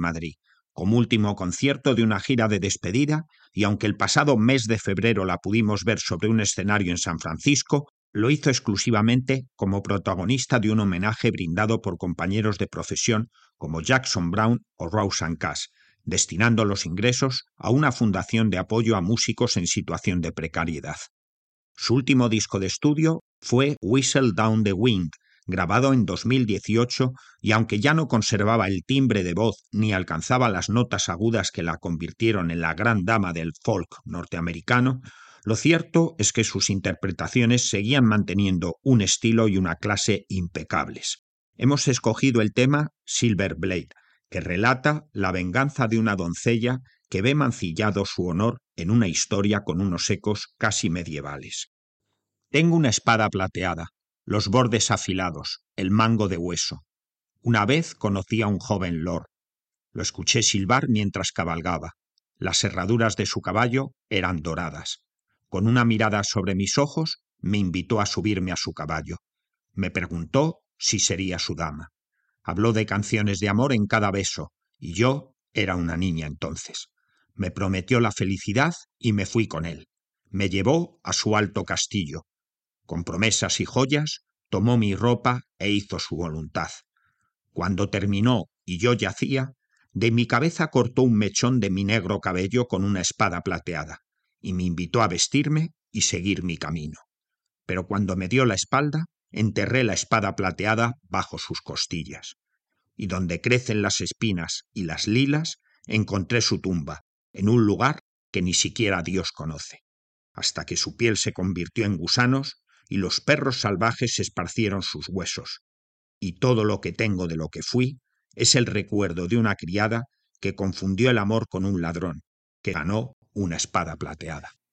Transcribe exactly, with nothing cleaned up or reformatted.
Madrid, como último concierto de una gira de despedida, y aunque el pasado mes de febrero la pudimos ver sobre un escenario en San Francisco, lo hizo exclusivamente como protagonista de un homenaje brindado por compañeros de profesión como Jackson Browne o Rosanne Cash, destinando los ingresos a una fundación de apoyo a músicos en situación de precariedad. Su último disco de estudio fue Whistle Down the Wind, grabado en dos mil dieciocho, y aunque ya no conservaba el timbre de voz ni alcanzaba las notas agudas que la convirtieron en la gran dama del folk norteamericano, lo cierto es que sus interpretaciones seguían manteniendo un estilo y una clase impecables. Hemos escogido el tema Silver Blade, que relata la venganza de una doncella que ve mancillado su honor en una historia con unos ecos casi medievales. Tengo una espada plateada, los bordes afilados, el mango de hueso. Una vez conocí a un joven lord. Lo escuché silbar mientras cabalgaba. Las herraduras de su caballo eran doradas. Con una mirada sobre mis ojos, me invitó a subirme a su caballo. Me preguntó si sería su dama. Habló de canciones de amor en cada beso, y yo era una niña entonces. Me prometió la felicidad y me fui con él. Me llevó a su alto castillo. Con promesas y joyas, tomó mi ropa e hizo su voluntad. Cuando terminó y yo yacía, de mi cabeza cortó un mechón de mi negro cabello con una espada plateada, y me invitó a vestirme y seguir mi camino. Pero cuando me dio la espalda, enterré la espada plateada bajo sus costillas. Y donde crecen las espinas y las lilas, encontré su tumba, en un lugar que ni siquiera Dios conoce, hasta que su piel se convirtió en gusanos y los perros salvajes esparcieron sus huesos. Y todo lo que tengo de lo que fui es el recuerdo de una criada que confundió el amor con un ladrón, que ganó una espada plateada.